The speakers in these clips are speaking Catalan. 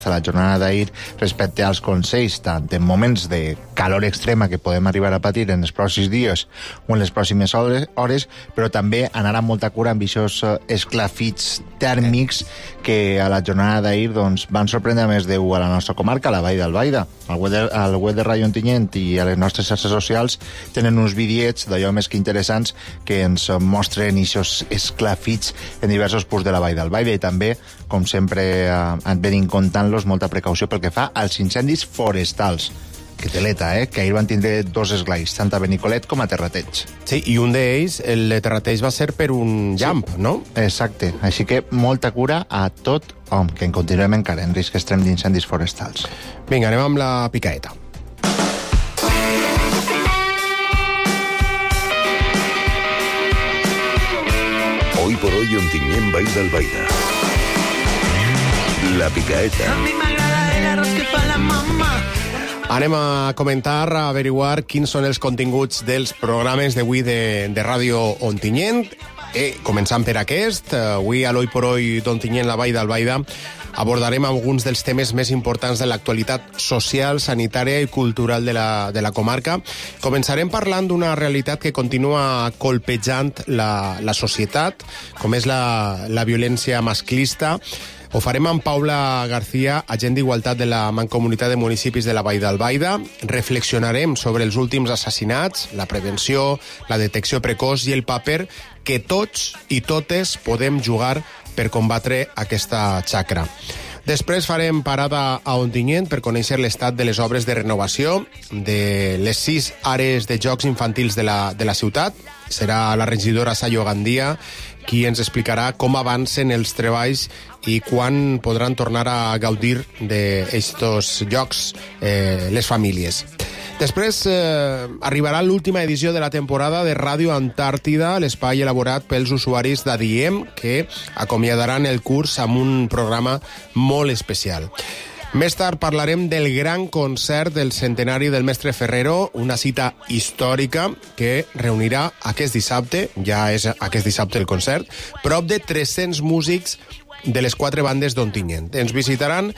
a la jornada d'ahir respecte als consells, tant en moments de calor extrema que podem arribar a patir en els pròxims dies o en les pròximes hores, però també anar amb molta cura amb aquests esclafits tèrmics que a la jornada d'ahir doncs, van sorprendre més de a la nostra comarca, a la Vall d'Albaida. Al web de Ràdio Ontinyent i a les nostres xarxes socials tenen uns vídeos d'allò més que interessants que ens mostren aquests esclafits en diversos punts de la Vall d'Albaida i també, com sempre, venim comptant-los molta precaució pel que fa als incendis forestals. Que teleta, que ahir van tindre 2 esglais, tant a Benicolet com a Terrateig. Sí, i un d'ells, el de Terrateig, va ser per un llamp, no? Exacte, així que molta cura a tot hom, que en continuem encara en risc extrem d'incendis forestals. Vinga, anem amb la picaeta. Hoy por hoy Ontinyent Vall d'Albaida. La picaeta. A mi m'agrada el arroz que fa la mamá. Anem a comentar, a averiguar quins són els continguts dels programes d'avui de Ràdio Ontinyent. Començant per aquest, avui a l'Hoy por Hoy d'Ontinyent, la Vall d'Albaida, abordarem alguns dels temes més importants de l'actualitat social, sanitària i cultural de la comarca. Començarem parlant d'una realitat que continua colpejant la societat, com és la violència masclista. Ho farem amb Paula García, agent d'Igualtat de la Mancomunitat de Municipis de la Vall d'Albaida. Reflexionarem sobre els últims assassinats, la prevenció, la detecció precoç i el paper que tots i totes podem jugar per combatre aquesta xacra. Després farem parada a Ontinyent per conèixer l'estat de les obres de renovació de les 6 àrees de jocs infantils de la ciutat. Serà la regidora Sayo Gandia qui ens explicarà com avancen els treballs i quan podran tornar a gaudir d'estos jocs les famílies. Després arribarà l'última edició de la temporada de Ràdio Antàrtida, l'espai elaborat pels usuaris d'ADIEM, que acomiadaran el curs amb un programa molt especial. Més tard parlarem del gran concert del centenari del mestre Ferrero, una cita històrica que reunirà aquest dissabte, ja és aquest dissabte el concert, prop de 300 músics de les 4 bandes d'Ontinyent. Ens visitaran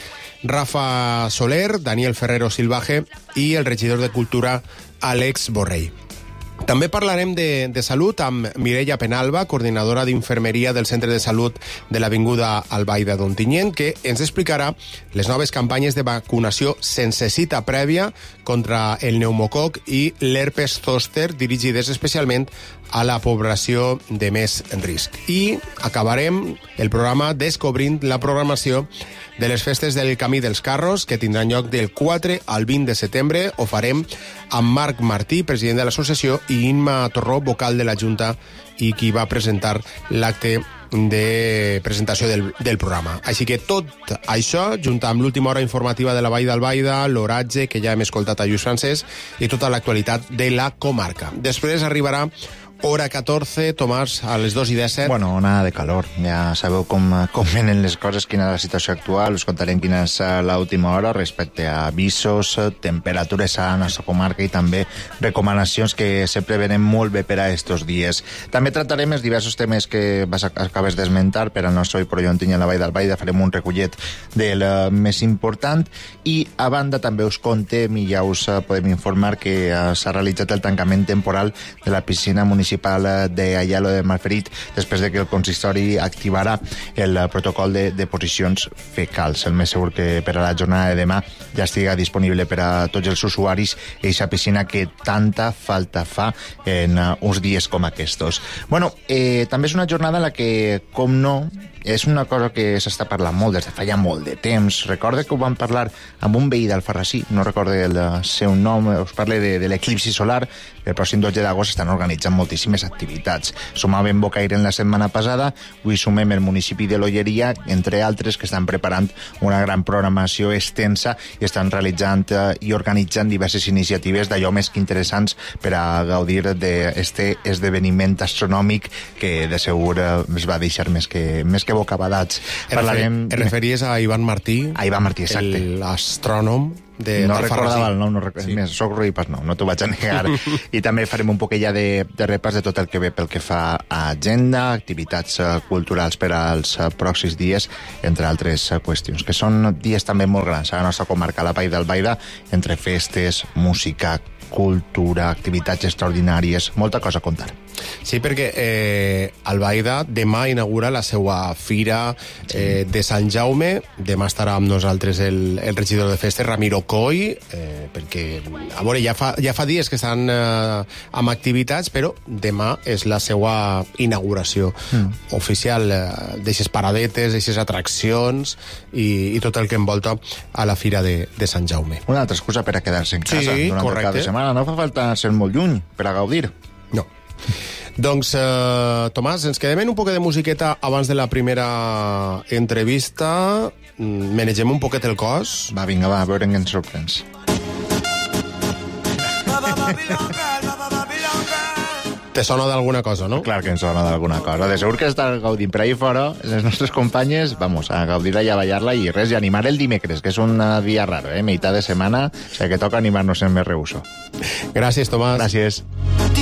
Rafa Soler, Daniel Ferrero Silvaje i el regidor de Cultura, Àlex Borrell. També parlarem de salut amb Mireia Penalba, coordinadora d'infermeria del Centre de Salut de l'Avinguda Albaida d'Ontinyent, que ens explicarà les noves campanyes de vacunació sense cita prèvia contra el pneumococ i l'herpes zòster, dirigides especialment a la població de més risc. I acabarem el programa descobrint la programació de les festes del Camí dels Carros, que tindran lloc del 4 al 20 de setembre. Ho farem amb Marc Martí, president de l'associació, i Inma Torró, vocal de la Junta, i qui va presentar l'acte de presentació del programa. Així que tot això, junt amb l'última hora informativa de la Vall d'Albaida, l'oratge, que ja hem escoltat a Lluís Francesc, i tota l'actualitat de la comarca. Després arribarà hora 14, Tomàs, a les 2:17. Bueno, nada de calor. Ja sabeu com venen les coses, quina és la situació actual. Us contarem quina és l'última hora respecte a avisos, temperatures a la nostra comarca i també recomanacions que sempre venen molt bé per a estos dies. També tratarem els diversos temes que acabes d'esmentar per al nostre Hoy por Hoy Ontinyent la Vall d'Albaida. Farem un recollet del més important i, a banda, també us contem i ja us podem informar que s'ha realitzat el tancament temporal de la piscina municipal de Ayala de Malferit després de que el consistori activarà el protocol de deposicions fecals. El més segur que per a la jornada de demà ja estiga disponible per a tots els usuaris aquesta piscina que tanta falta fa en uns dies com aquests. Bueno, també és una jornada en la que, com no, és una cosa que s'està parlant molt des de fa ja molt de temps. Recorda que ho vam parlar amb un veí d'Alfarrasí, no recordo el seu nom, us parle de l'eclipsi solar. El pròxim 12 d'agost estan organitzant moltíssimes activitats. Sumàvem Bocaire en la setmana passada, avui sumem el municipi de l'Olleria, entre altres, que estan preparant una gran programació extensa i estan realitzant i organitzant diverses iniciatives d'allò més que interessants per a gaudir d'aquest esdeveniment astronòmic que de segur es va deixar més que que bocabadats. Et referies a Ivan Martí? A Ivan Martí, exacte. L'astrònom de no l'Alfarrasí. recordava el nom, sí. Més, soc ruï pas no t'ho vaig a negar. I també farem un poquet ja de repàs de tot el que ve pel que fa a agenda, activitats culturals per als pròxims dies, entre altres qüestions, que són dies també molt grans a la nostra comarca, la Vall d'Albaida, entre festes, música, cultura, activitats extraordinàries, molta cosa a contar. Sí, perquè Albaida demà inaugura la seva fira de Sant Jaume. Demà estarà amb nosaltres el regidor de festes, Ramiro Coy, perquè a veure, ja fa dies que estan amb activitats, però demà és la seva inauguració oficial d'eixes paradetes, d'eixes atraccions i tot el que envolta a la fira de Sant Jaume. Una altra excusa per a quedar-se en casa durant el cap de setmana. No fa falta ser molt lluny per a gaudir. No. Doncs, Tomàs, ens quedem en un poquet de musiqueta abans de la primera entrevista. Menegem un poquet el cos. Va, vinga, va, a veure què ens sorprens. Te sona d'alguna cosa, no? Clar que ens sona d'alguna cosa. De segur que està gaudint per ahí fora. Les nostres companyes, vamos, a gaudir-la i a ballar-la i res, i animar el dimecres, que és un dia raro, meitat de setmana, o sigui que toca animar-nos en més reuso. Gràcies, Tomàs. Gràcies.